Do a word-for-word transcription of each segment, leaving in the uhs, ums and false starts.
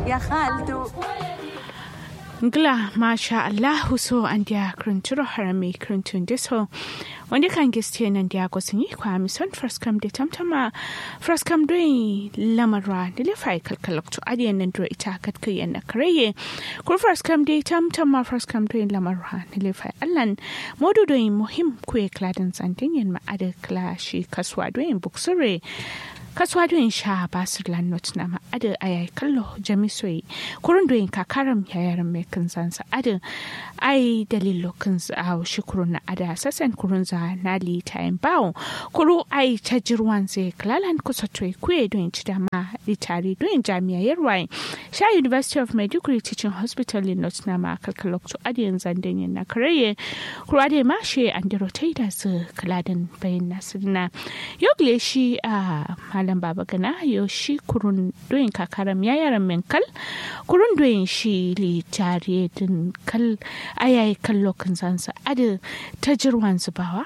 يا خالتو Ngla masha Allahu so andia krunturo harami kruntun deso wanda kan giste nan dia go sun yi kwa mi son first come de tamtama first come doing lamarwa da le fai kalkalok to adiyan nan do ita kat kai yan karaye kur first come de tamtama first come doing lamarwa da le fai allan modu doing muhim ku e kladan santin yan ma ada klashi kaswa doing buksure kaswa doyin sha basir lannot na ma'adar ayai kallo jamisoi kurun doyin kakaram yayaran mai kansansa adin ai dalilo kansa a shi kurun na ada sasan kurun za na li tayin bawo kuru ai ta jirwan zai klalan kusa toy kuye doyin ci dama litari doyin jami'a yarwai sha University of Maiduguri Teaching Hospital in not na ma kalkalok to adiyan zanden yin na karaye kuru ade ma shi an diro taida su kaladin bayan nasirina yogle shi a malam baba gana yo shi kurun doyin kakaram yayaran min kal kurun doyin shi li tare din kal ayayi kallo kan sansa adu ta jirwan zubawa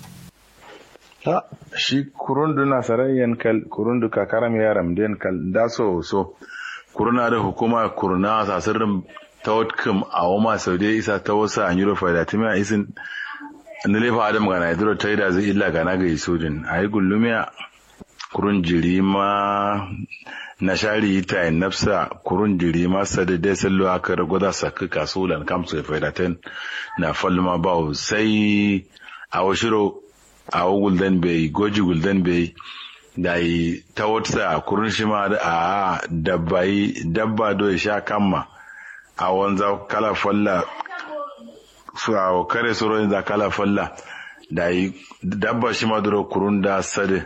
ha shi kurun duna sarayyan kal kurun du kakaram yayaran din kal da so so kuruna da hukuma kuruna sasirrin tawatkum a wama saude isa ta wasa an yuro faida timiya isin nilefa adam gana idro taida zai illa gana ga isudin ayi gullumiya kurun jirima na shari ta yin nafsa kurun jirima sadade sallo aka ragoda saka kasulan kamsu faidaten na falma ba sai a washiro a gulden bai goji gulden bai da yi ta wata kurun shi ma a dabbai dabba do sha kamma a wanza kala falla su a kare suro da kala falla da yi dabba shi ma duro kurun da sade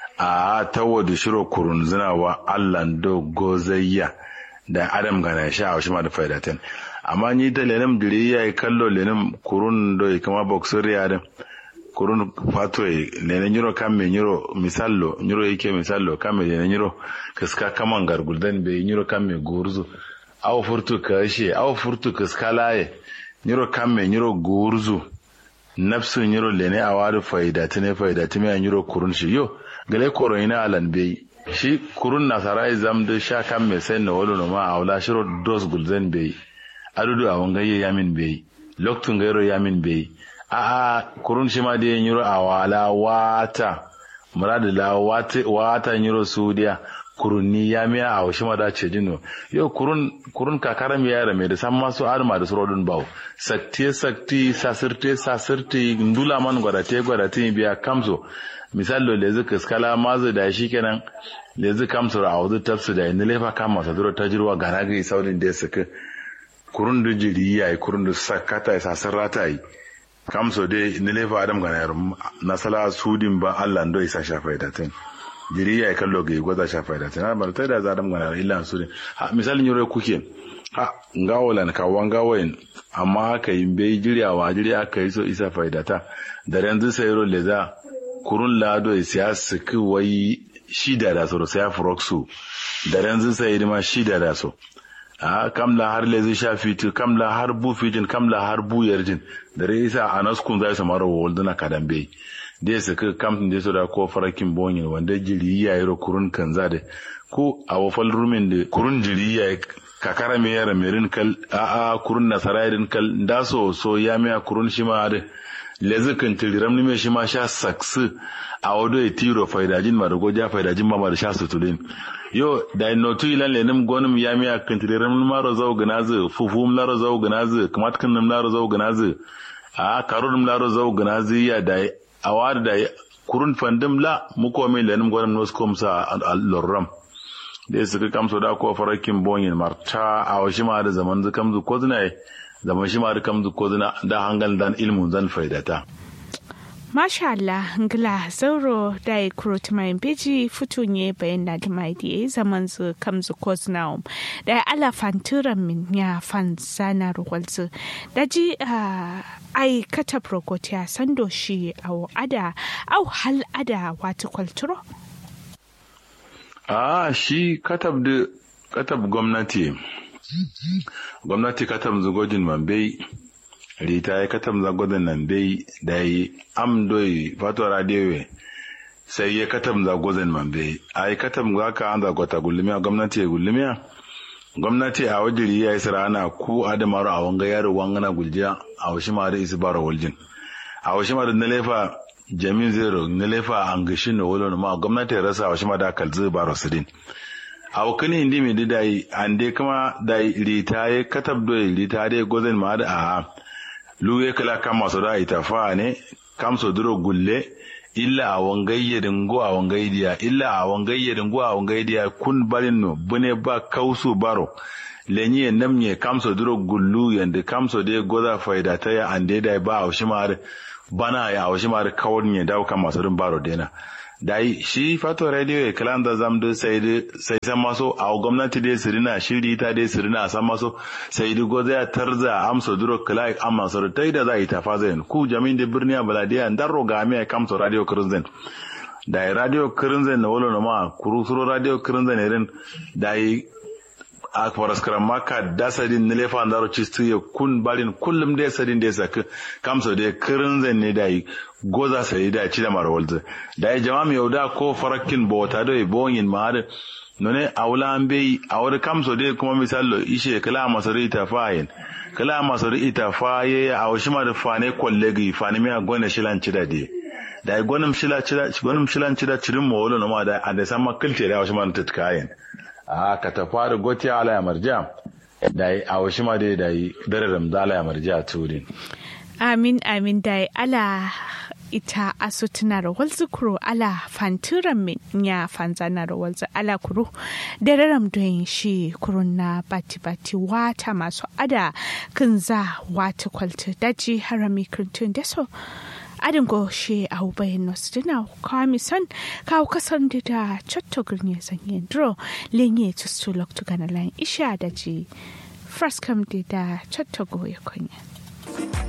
a tawo da shiro kurun zina wa Allah do gozayya da adam gana sha a shi ma da faidaten amma ni da lenim diri yayi kallo lenim kurun do kama boxer ya da kurun fato lenin yiro kan me yiro misallo yiro yake misallo kan me lenin yiro kaska kaman garguldan be yiro kan me gurzu aw furtu kashe aw furtu kaskalaye yiro kan me yiro gurzu nafsu yiro lene awadu faidatene faidatene yiro kurun shi yo gale koroina alan bai shi kurun nasara izam da sha kan mai sai na wolo ma aula shiro dos gulzen bai adudu a wangaye yamin bai loktun gairo yamin bai a a kurun shi ma da yin yiro awala wata muradu la wata wata yiro sudiya kurunni yamiya a washi ma da ce jino yo kurun kurun kakaram yara mai da san masu arma da surodun bawo sakte sakti sasirte sasirte ndula man gwadate gwadate biya kamso misalo lezi kaskala mazu da shi kenan lezi kamsur a wuzu tafsu da inda laifa kama sa duro ta jirwa gana ga saurin da ya saka kurun da jiri ya yi kurun da sakata ya sasar rata yi kamso dai inda laifa adam gana yaro nasala sudin ba allah ndo isa shafa idatin jiri ya yi kallo ga yi gwaza shafa idatin har martai da za adam gana yaro illa sudin misalin yaro kuke ha ngawolan kawon gawayin amma aka yi bai jiryawa jiri aka yi so isa faidata da yanzu sai yaro leza kurun lado ya siya suki wai shida da so sai froksu da yanzu sai ma shida da so a kamla har lezi shafi tu kamla har bu fitin kamla har bu yarjin da rai isa anaskun zai samara wolduna kadambe dai suka kamtin da so da ko farakin bonyin wanda jiri ya yi kurun kanza da ko a wafal rumin da kurun jiri ya kakara me yara merin kal a a kurun nasarayin kal da so so ya miya kurun shi ma da lezikin tiliram ni me shi ma sha saksu a wado ya tiro faidajin ma da goja faidajin ma da sha sutulin yo da notu ilan lenim gonum ya miya kan tiliram ma ro zau ganazu fufum la ro zau ganazu kamat kan nam la ro zau ganazu a karun la ro zau ganazu ya da awar da kurun fandim la muko me lenim gonum nos komsa al-lorram da suka kamso da ko farakin bonyin marta a washi ma da zaman zukam zu ko zina zaman shi ma da kam zu ko zina da hangal dan ilmun zan faidata Masha Allah, ngla zauro da ya kuro tumayin beji fito ne bayan na dimai da ya yi zaman zu kam zu ko zina da ya ala fanturan min ya fan zana ruwalzu da ji ai kata prokoti a sando shi au ada au hal ada wata kwalturo Ah, shi katab da katab gwamnati. Gwamnati katab zugojin Mambai, rita ya katab zagodin Mambai da yi amdoi fato radiyowe sai ya katab zagodin Mambai. Ai katab zaka an zagota gullumiya gwamnati ya gullumiya gwamnati a wajiri ya yi sirana ku adamaru a wanga yaro wangana guljiya a washi ma da isi baro waljin a washi ma da nalefa jamin zero nalefa an gashin na wolo ma gwamnati ya rasa a washi ma da kalzi baro sidin a wakani indi mai dai ande kuma da ritaye katab do ritaye gozen ma da a luye kala kama so da ita fa ne kamso duro gulle illa a wangayyadin go a wangaydiya illa a wangayyadin go a wangaydiya kun barin no bune ba kausu baro lenye namye kamso duro gullu yanda kamso de goza faida ta ya ande dai ba a shimar bana ya a shimar kawon ne dawo kan masu rin baro dena dai shi fato radio e kalanda zamdu sai sai san maso a gwamnati dai sirina shiri ta dai sirina san maso sai di goza ya tarza amso duro kalai amma sar tai da zai ta fazain ku jamin da birni baladiya darro ga me kamso radio kirinzen dai radio kirinzen na wolo no ma kurusuro radio kirinzen irin dai a faraskar maka dasadin nilefa ndaro cistu ya kun balin kullum dai sadin dai saka kamso dai kirinzen ne dai goza sai da ci da marwalta da jama'a yauda ko farakin bota da bonyin ma none awla ambe awar kamso dai kuma misallo ishe kala masari ta fayin kala masari ita faye a washima da fane kollegi fane me gona shilan ci da dai da gonum shila ci da gonum shilan ci da cirin mawolo no ma da da san makilte da washima ta tkayen a ka ta fara goti ala ya marja da a washima dai da dararam da ala ya marja turin amin amin dai ala ita asutuna rawal zukuro ala fanturan min ya fanzana rawal ala kuro da raram don shi kurun na bati bati wata masu ada kan za wata kwalta daji harami kirtun da so adin go shi a bayan nasu dina kawo misan kawo kasan da da cotto gurne zanyen dro lenye tustu loktu gana lan isha daji first come da cotto go ya kunya